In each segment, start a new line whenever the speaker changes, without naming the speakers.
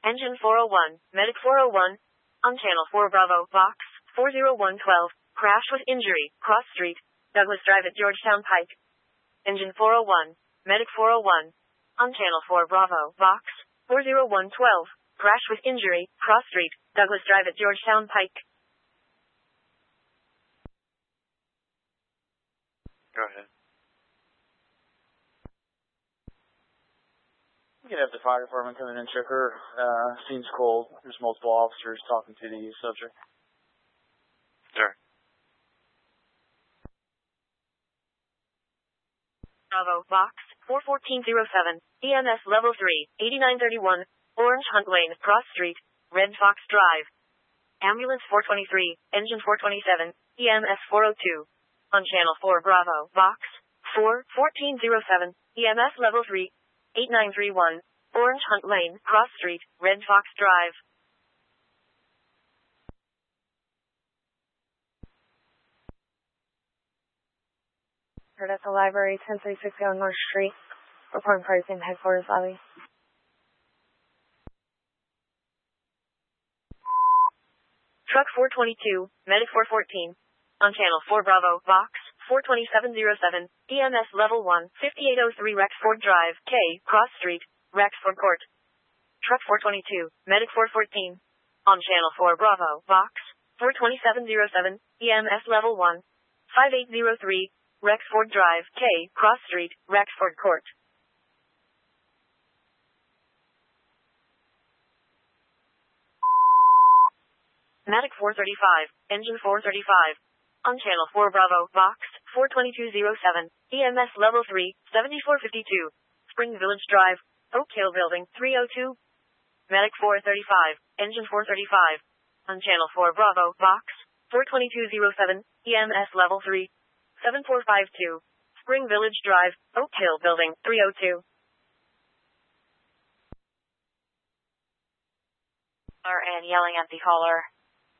Engine 401, Medic 401, on Channel 4 Bravo, Box 40112, crash with injury, Cross Street, Douglas Drive at Georgetown Pike. Engine 401, Medic 401, on Channel 4 Bravo, Box 40112, crash with injury, Cross Street, Douglas Drive at Georgetown Pike.
Go ahead.
You can have the fire department come in and check her. Scene's cold. There's multiple officers talking to the subject.
Sure.
Bravo, Box 41407, EMS Level 3, 8931, Orange Hunt Lane, Cross Street, Red Fox Drive. Ambulance 423, Engine 427, EMS 402. On Channel 4 Bravo, Box 41407, EMS Level 3, 8931, Orange Hunt Lane, Cross Street, Red Fox Drive.
Heard at the library, 1036 on North Street. Reporting pricing, headquarters lobby.
Truck 422, Medic 414. On Channel 4 Bravo, Box 42707, EMS Level 1, 5803 Rexford Drive, K, Cross Street, Rexford Court. Truck 422, Medic 414. On Channel 4 Bravo, Box 42707, EMS Level 1, 5803, Rexford Drive, K, Cross Street, Rexford Court. Medic 435, Engine 435. On Channel 4 Bravo, Box 42207, EMS Level 3, 7452, Spring Village Drive, Oak Hill Building, 302. Medic 435, Engine 435. On Channel 4 Bravo, Box 42207, EMS Level 3, 7452, Spring Village Drive, Oak Hill Building, 302.
And yelling at the caller.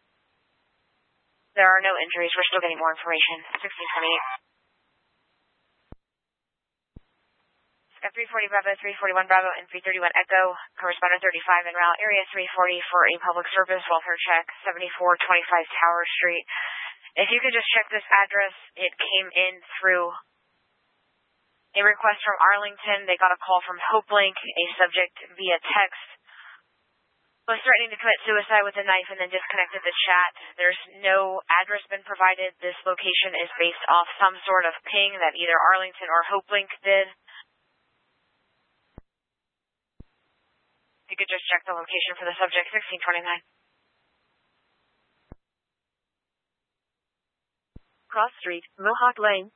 There are no injuries. We're still getting more information. 1628. Got 340 Bravo, 341 Bravo, and 331 Echo. Correspondent 35 en route. Area 340 for a public service welfare check. 7425 Tower Street. If you could just check this address, it came in through a request from Arlington. They got a call from HopeLink, a subject via text was threatening to commit suicide with a knife and then disconnected the chat. There's no address been provided. This location is based off some sort of ping that either Arlington or HopeLink did. You could just check the location for the subject, 1629.
Cross Street, Mohawk Lane.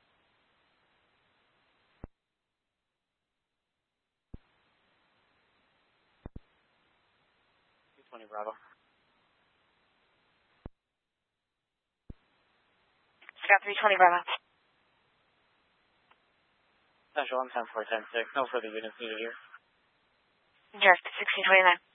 20 Bravo.
Scott 320 Bravo.
Central, I'm 10-4, 10-6. No further units needed here.
Direct 1629.